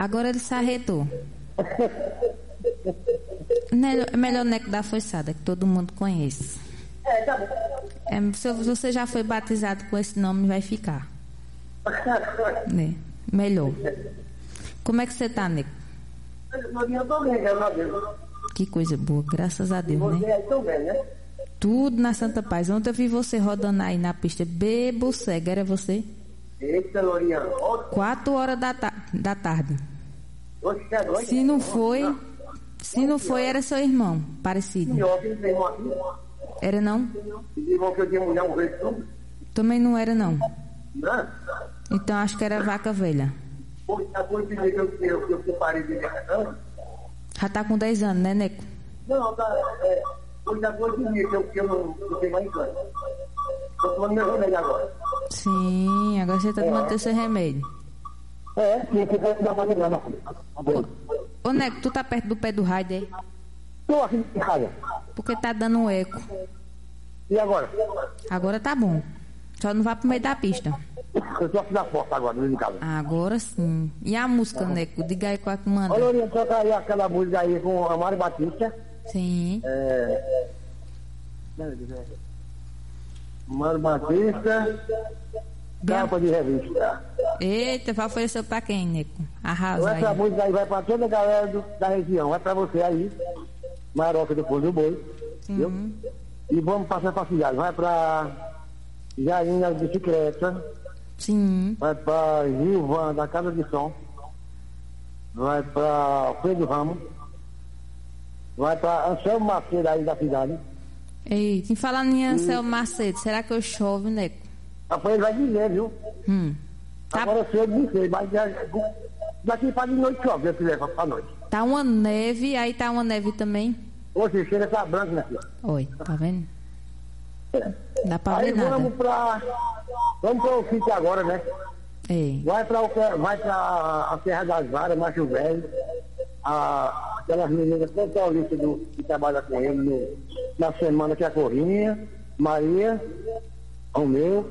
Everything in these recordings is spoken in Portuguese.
Agora ele se arretou. É melhor Neco da Foiçada, que todo mundo conhece. Tá bom. Se você já foi batizado com esse nome, vai ficar. Melhor. Como é que você tá, Neco? Eu tô bem, graças a Deus. Que coisa boa, graças a Deus, Você né? aí também, né? Tudo na Santa Paz. Ontem eu vi você rodando aí na pista bebo cego, era você? Eita, Loriano. 4 horas da tarde. Você é doido? Se não foi, era seu irmão, parecido. Era não? Irmão que eu tinha mulher, um vez tudo. Também não era não. Não? Então acho que era vaca velha. Pois a coisa que eu separei de verdade. Já tá com 10 anos, né, Neco? Não, tá. Pois a coisa que eu não tenho mais encanto. Estou tomando meu remédio agora. Sim, agora você tá tomando seu remédio. Sim, que vai dar pra não. Ô, Neco, tu tá perto do pé do Raider? Estou aqui em casa. Porque tá dando um eco. E agora? Agora tá bom. Só não vá pro meio da pista. Eu estou aqui na porta agora, dentro de casa. Agora sim. E a música, Neco? Diga aí qual é que manda. Olha, Loriano, toca aí aquela música aí com a Mário Batista. Sim. Mário Batista, capa de revista. Eita, vai oferecer pra quem, Neco? Arrasa aí. Essa música aí vai pra toda a galera da região. Vai pra você aí, Maroca do Pôr do Boi. Sim. E vamos passar pra cidade. Vai pra Jair das Bicicletas. Sim. Vai pra Gilvan da Casa de Som. Vai pra Pedro Ramos. Vai pra Anselmo Macedo aí da cidade. Ei, quem fala em Anselmo Macedo, será que eu chove, Neco? Rapaz, ele vai dizer, viu? Tá, Agora eu não sei, mas daqui pra de noite chove, eu quiser pra noite. tá uma neve, aí tá uma neve também. Hoje chega essa branca, né, filha? Oi, tá vendo? Dá pra Aí ver nada. vamos pra o sítio agora, né? Ei. Vai pra a Serra das Varas, Macho Velho, aquelas meninas paulistas que trabalham com ele na semana, que é a Corrinha, Maria, Romeu,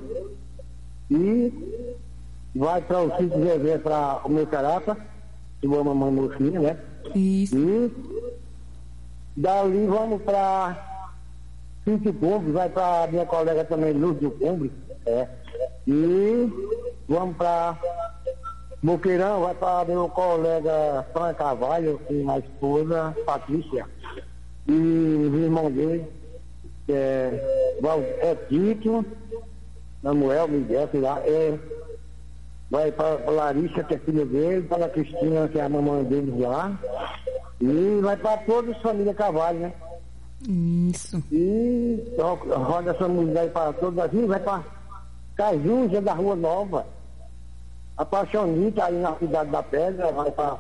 e vai para o sítio Zezé, para o meu Carapa, que é a mamãe mocinha, né? Isso. E dali vamos para Sítio Cumbre, vai para minha colega também, Luz do Cumbre, e vamos para Boqueirão, vai para meu colega Fran Carvalho, com a esposa Patrícia, e o irmão dele, que é Tito, Samuel, Miguel, sei lá, vai para Larissa, que é filha dele, para a Cristina, que é a mamãe deles lá, e vai para todas as famílias Carvalho, né? Isso. E roda essa música aí para todas as vai para Cajunja da Rua Nova, a Paixonita aí na Cidade da Pedra, vai para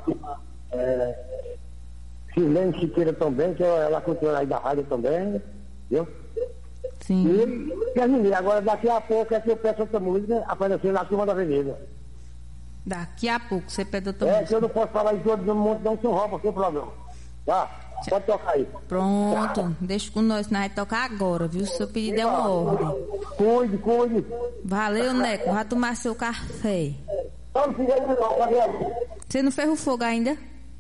Silene Siqueira também, que ela é cultura aí da rádio também, viu? Sim. E terminei. Agora daqui a pouco é que eu peço outra música aparecendo na turma da Avenida. Daqui a pouco você pede outra música. Que eu não posso falar de todo mundo, não se enrola, sem problema. Tá? Pode tocar aí. Pronto, deixa com nós vai tocar agora, viu? Seu pedido é uma ordem. Cuide. Valeu, Neco, vai tomar seu café. Não fica aí, não. Você não fez o fogo ainda?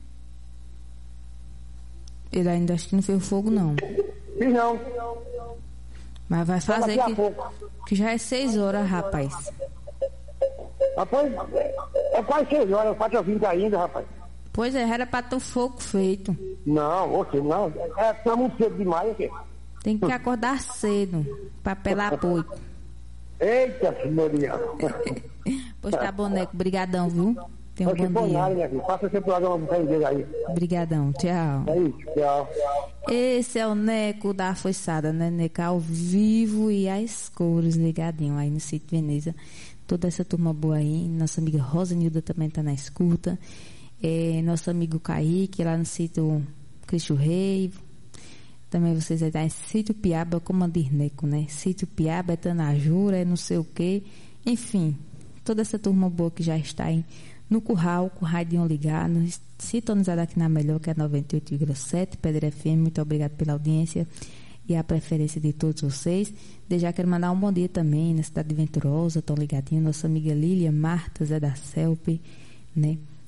Ele ainda acho que não fez o fogo, não. Sim, não. Mas vai fazer que já é 6 horas, rapaz. Rapaz, é quase 6 horas, 4h20 ainda, rapaz. Pois é, era pra ter o fogo feito. Não, você não. Tá muito cedo demais aqui. Tem que acordar cedo pra pelar apoio. Eita, senhoria. Pois tá bom, Neco. Brigadão, viu? Tenha um bom dia. Nada, minha filha. Faça esse programa pra vocês aí. Brigadão, tchau. É isso, tchau. Esse é o Neco da Foiçada, né? Neco ao vivo e às cores, ligadinho aí no sítio Veneza. Toda essa turma boa aí. Nossa amiga Rosanilda também tá na escuta. Nosso amigo Kaique lá no sítio Cristo Rei. Também vocês aí tá em sítio Piaba, como diz Neco, né? Sítio Piaba, é Tanajura, é não sei o quê. Enfim, toda essa turma boa que já está aí no curral, com o radinho ligado, sintonizado aqui na melhor, que é 98,7, Pedra FM. Muito obrigado pela audiência e a preferência de todos vocês. Desde já quero mandar um bom dia também na cidade de Venturosa, estão ligadinhos, nossa amiga Lília, Marta, Zé da Celpe, né?